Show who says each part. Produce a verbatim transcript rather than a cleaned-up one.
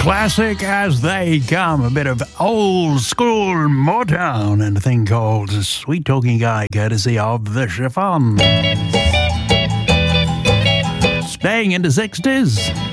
Speaker 1: Classic as they come, a bit of old school Motown and a thing called Sweet Talking Guy, courtesy of The Chiffon. Staying in the sixties.